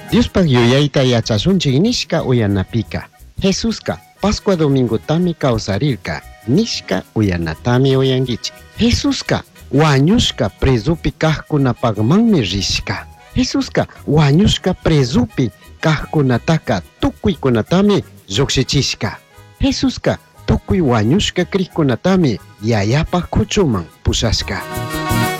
Diospa yuyayta yachasunchik nishka uyanapika. Jesusqa Pascua Domingotami kawsarirka nishka uyanatami uyankichik. Jesusqa wañushka presupi kaqkunapaqmanmi rishka. Jesusqa wañushka presupi kaqkunataka tukuykunatami llukshichishka. Jesusqa tukuy wañushka kriqkunatami yayapa kuchuman pushashka.